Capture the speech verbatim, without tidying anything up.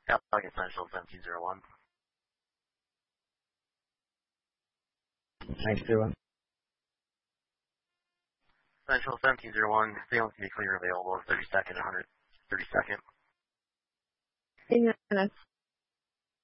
California Central seventeen zero one. Thanks, Tua. Central seventeen zero one, signal can be clear available, thirty second, one hundred thirty second. Eight minutes.